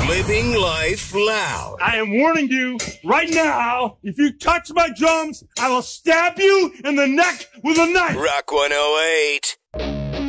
Living life loud. I am warning you right now, if you touch my drums, I will stab you in the neck with a knife. Rock 108.